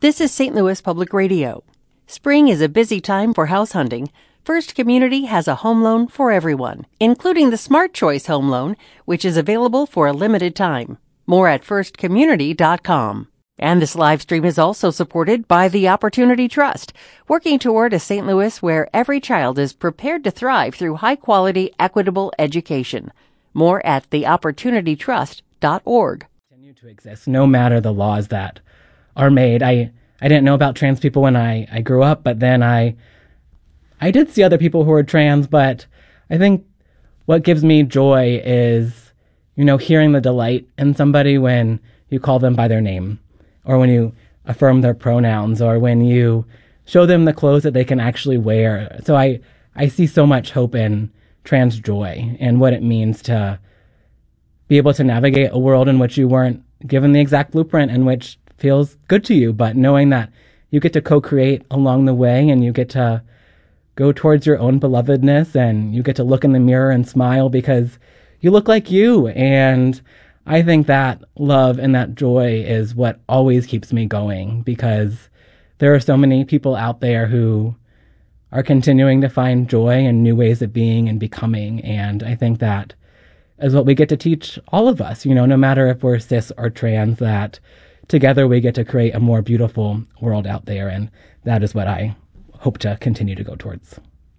This is St. Louis Public Radio. Spring is a busy time for house hunting. First Community has a home loan for everyone, including the Smart Choice Home Loan, which is available for a limited time. More at firstcommunity.com. And this live stream is also supported by the Opportunity Trust, working toward a St. Louis where every child is prepared to thrive through high-quality, equitable education. More at theopportunitytrust.org. Continue to exist no matter the laws that are made. I didn't know about trans people when I grew up, but then I did see other people who were trans, but I think what gives me joy is, hearing the delight in somebody when you call them by their name, or when you affirm their pronouns, or when you show them the clothes that they can actually wear. So I see so much hope in trans joy and what it means to be able to navigate a world in which you weren't given the exact blueprint and which feels good to you, but knowing that you get to co-create along the way and you get to go towards your own belovedness and you get to look in the mirror and smile because you look like you. And I think that love and that joy is what always keeps me going, because there are so many people out there who are continuing to find joy in new ways of being and becoming. And I think that is what we get to teach all of us, no matter if we're cis or trans, that together we get to create a more beautiful world out there. And that is what I hope to continue to go towards.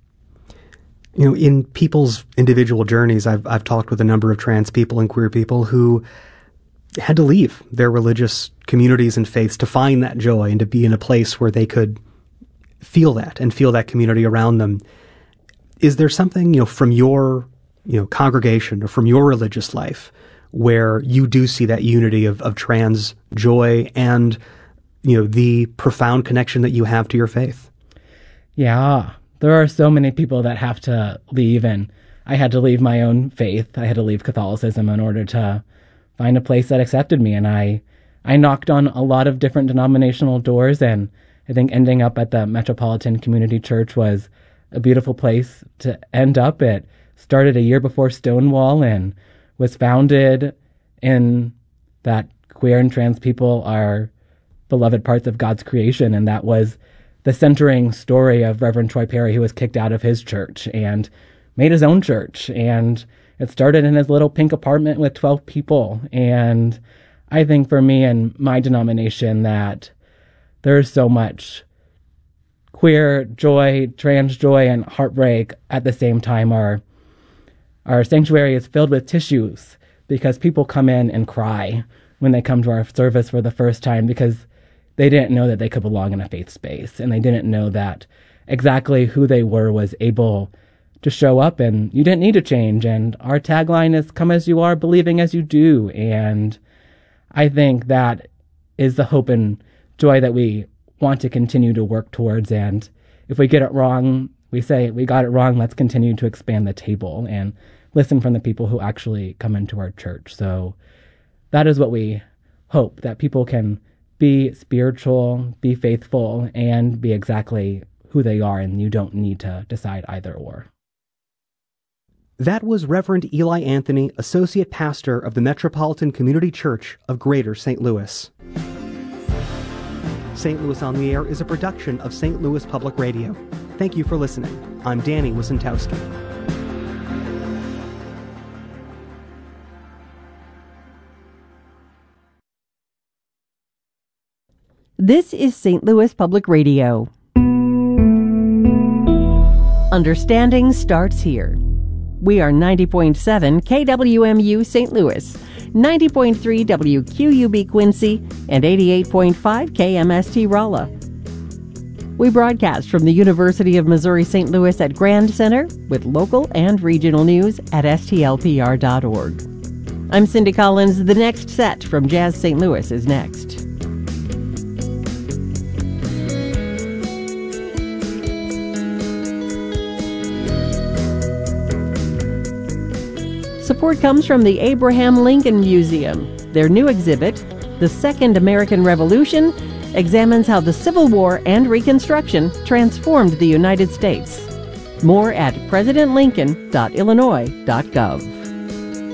In people's individual journeys, I've talked with a number of trans people and queer people who had to leave their religious communities and faiths to find that joy and to be in a place where they could feel that and feel that community around them. Is there something, from your, congregation or from your religious life where you do see that unity of trans joy and, the profound connection that you have to your faith? Yeah, there are so many people that have to leave, and I had to leave my own faith. I had to leave Catholicism in order to find a place that accepted me, and I knocked on a lot of different denominational doors, and I think ending up at the Metropolitan Community Church was a beautiful place to end up. It started a year before Stonewall and was founded in that queer and trans people are beloved parts of God's creation, and that was the centering story of Reverend Troy Perry, who was kicked out of his church and made his own church. And it started in his little pink apartment with 12 people. And I think for me and my denomination that there's so much queer joy, trans joy, and heartbreak at the same time. Our sanctuary is filled with tissues because people come in and cry when they come to our service for the first time because they didn't know that they could belong in a faith space, and they didn't know that exactly who they were was able to show up, and you didn't need to change. And our tagline is "Come as you are, believing as you do." And I think that is the hope and joy that we want to continue to work towards. And if we get it wrong, we say, we got it wrong, let's continue to expand the table and listen from the people who actually come into our church. So that is what we hope, that people can be spiritual, be faithful, and be exactly who they are, and you don't need to decide either or. That was Reverend Eli Anthony, Associate Pastor of the Metropolitan Community Church of Greater St. Louis. St. Louis on the Air is a production of St. Louis Public Radio. Thank you for listening. I'm Danny Wisentowski. This is St. Louis Public Radio. Understanding starts here. We are 90.7 KWMU St. Louis, 90.3 WQUB Quincy, and 88.5 KMST Rolla. We broadcast from the University of Missouri-St. Louis at Grand Center with local and regional news at stlpr.org. I'm Cindy Collins. The next set from Jazz St. Louis is next. Support comes from the Abraham Lincoln Museum. Their new exhibit, The Second American Revolution, examines how the Civil War and Reconstruction transformed the United States. More at presidentlincoln.illinois.gov.